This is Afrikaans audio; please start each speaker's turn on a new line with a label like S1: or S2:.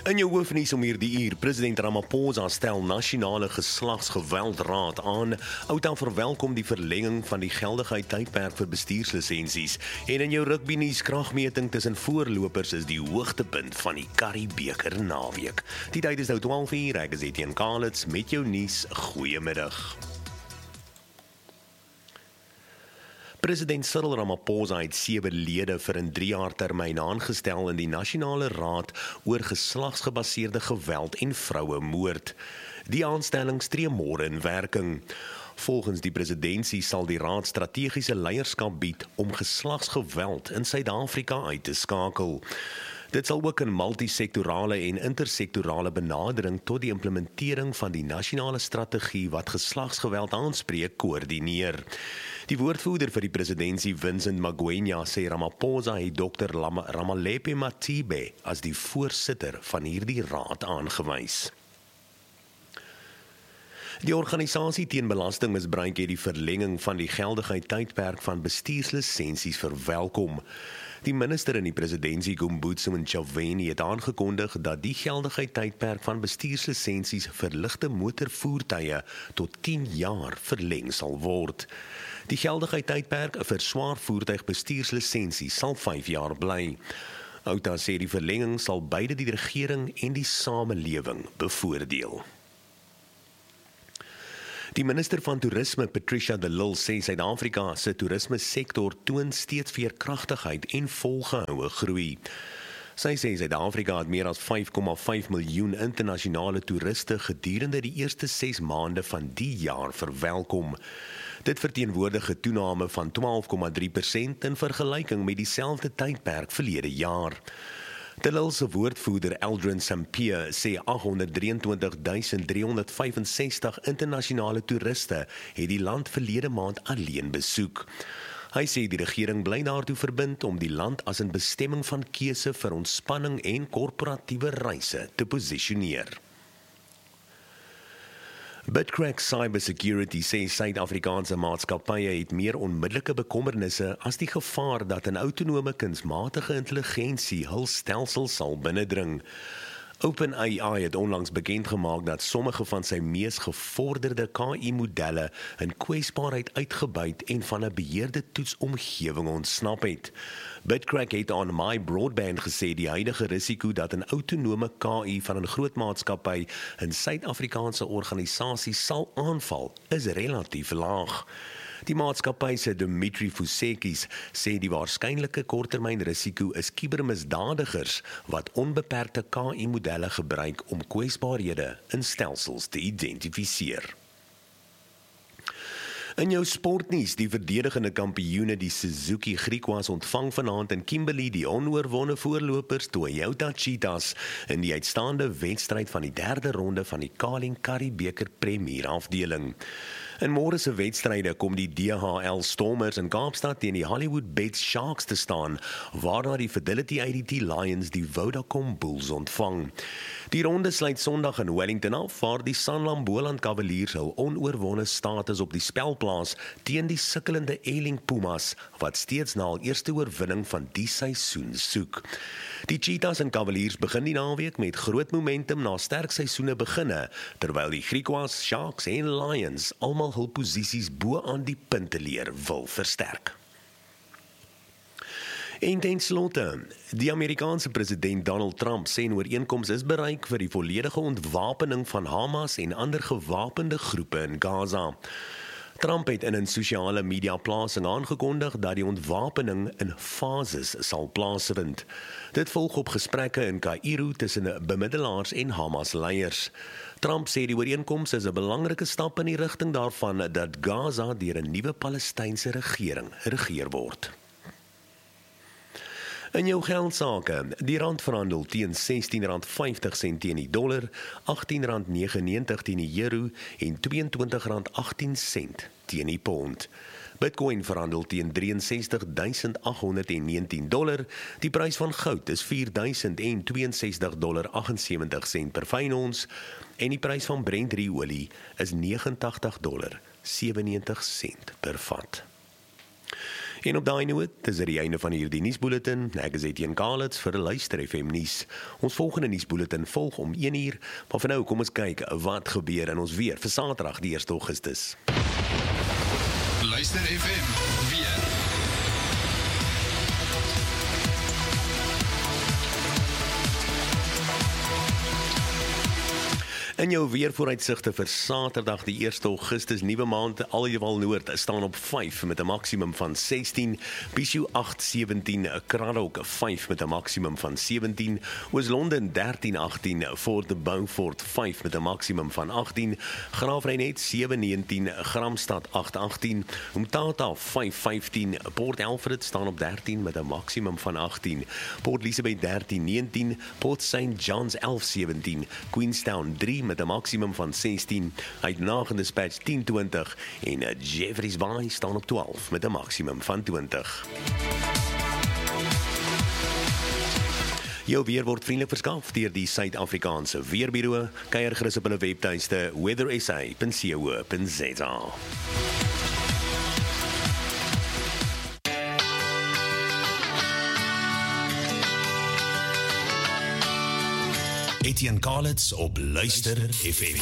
S1: In jou hoofnuus om hierdie uur, president Ramaphosa stel nasionale geslagsgeweldraad aan. Outa verwelkom die verlenging van die geldigheid tydperk vir bestuurslisensies. En in jou rugbynuus, kragmeting tussen voorlopers is die hoogtepunt van die Currie-beker naweek. Die tyd is nou 12:00, ek is Etienne Kalitz met jou nuus. Goeiemiddag. President Cyril Ramaphosa het 7 lede vir 'n 3-jaar termyn aangestel in die Nasionale Raad oor geslagsgebaseerde geweld en vrouemoord. Die aanstelling tree môre in werking. Volgens die presidentsie sal die raad strategiese leierskap bied om geslagsgeweld in Suid-Afrika uit te skakel. Dit sal ook 'n multisektorale en intersektorale benadering tot die implementering van die nasionale strategie wat geslagsgeweld aanspreek koördineer. Die woordvoerder vir die presidentsie, Vincent Magwenya, sê Ramaphosa het Dr. Ramalepe Matibe as die voorsitter van hierdie raad aangewys. Die organisasie teen belastingmisbruik het die verlenging van die geldigheid tydperk van bestuurslisensies verwelkom. Die minister in die presidentsie, Gumbutso Ntshavheni, het aangekondig dat die geldigheid tydperk van bestuurslisensies vir ligte motorvoertuie tot 10 jaar verleng sal word. Die geldigheid tydperk vir swaar voertuig bestuurslisensies sal 5 jaar bly. Outa sê die verlenging sal beide die regering en die samelewing bevoordeel. Die minister van Toerisme, Patricia de Lille, sê Suid-Afrika se toerisme sektor toon steeds veerkragtigheid en volgehoue groei. Sy sê Suid-Afrika het meer as 5,5 miljoen internasionale toeriste gedurende die eerste 6 maande van die jaar verwelkom. Dit verteenwoordig 'n toename van 12,3% in vergelyking met dieselfde tydperk verlede jaar. De Lille se woordvoerder Eldrin Sampier sê 823.365 internasionale toeriste het die land verlede maand alleen besoek. Hy sê die regering bly daartoe verbind om die land as 'n bestemming van keuse vir ontspanning en korporatiewe reise te posisioneer. Bitcrack Cybersecurity sê Suid-Afrikaanse maatskappye het meer onmiddellike bekommernisse as die gevaar dat 'n autonome kunsmatige intelligensie hul stelsel sal binnendring. OpenAI het onlangs bekend gemaak dat sommige van sy mees gevorderde KI-modelle in kwesbaarheid uitgebuit en van 'n beheerde toetsomgewing ontsnap het. Bitcrack het aan My Broadband gesê die huidige risiko dat 'n autonome KI van 'n groot maatskappy in Suid-Afrikaanse organisasies sal aanval is relatief laag. Die maatskappy se Dimitri Fusekis sê die waarskynlike korttermynrisiko is kubermisdadigers wat onbeperkte KI-modelle gebruik om kwesbaarhede in stelsels te identifiseer. In jou sportnuus, die verdedigende kampioene die Suzuki Griquas ontvang vanaand in Kimberley die onoorwonne voorlopers Toyota Cheetahs in die uitstaande wedstryd van die 3de ronde van die Carling Currie-beker Premier afdeling. In môre se wedstryde kom die DHL Stormers in Kaapstad teen die Hollywood Bets Sharks te staan, waarna die Fidelity IDT Lions die Vodacom Bulls ontvang. Die ronde sluit Sondag in Wellington af, waar die Sanlam Boland Cavaliers hul onoorwonne status op die spel plaas teen die sukkelende Eling Pumas, wat steeds na hul eerste oorwinning van die seisoen soek. Die Cheetahs en Cavaliers begin die naweek met groot momentum na sterk seisoene beginne, terwyl die Griquas, Sharks en Lions almal hul posisies bo aan die punteleer wil versterk. En ten slotte, die Amerikaanse president Donald Trump sê 'n ooreenkoms is bereik vir die volledige ontwapening van Hamas en ander gewapende groepe in Gaza. Trump het in 'n sosiale media plasing aangekondig dat die ontwapening in fases sal plaasvind. Dit volg op gesprekke in Kaïro tussen bemiddelaars en Hamas-leiers. Trump sê die ooreenkoms is 'n belangrike stap in die rigting daarvan dat Gaza deur 'n nuwe Palestynse regering regeer word. In jou geldsaake, die rand verhandel teen R16.50 teen die dollar, R18.99 teen die euro en R22.18 teen die pond. Bitcoin verhandel teen $63,819. Die prys van goud is $4,062,78 per fyn ons en die prys van Brent olie is $89,97 per vat. En op daai noot, dis die einde van hierdie nuusbulletin. Ek is Etienne Kalitz vir Luister FM nuus. Ons volgende nuusbulletin volg om 1:00, maar vir nou kom ons kyk wat gebeur in ons weer vir Saterdag die 1 Augustus.
S2: Luister FM weer.
S1: In jou weervooruitsigte vir Saterdag die 1 Augustus, nuwe maand, Aljeval Noord staan op 5 met 'n maksimum van 16, Bhishu 8, 17, Kraddock 5 met 'n maksimum van 17, Oos-London 13, 18, Fort Beaufort 5 met 'n maksimum van 18, Graafrenet 7, 19, Gramstad 8, 18, Umtata 5, 15, Port Alfred staan op 13 met 'n maksimum van 18, Port Elizabeth 13, 19, Port St. John's 11, 17, Queenstown 3 met 'n maksimum van 16, Uitnagende Dispatch 10, 20 en Jeffreys Bay staan op 12 met 'n maksimum van 20. Jou weer word vriendelik verskaf deur die Suid-Afrikaanse Weerbureau. Kuier gerus op hulle webtuiste weathersa.co.za.
S2: Etienne Kalitz op Luister FM.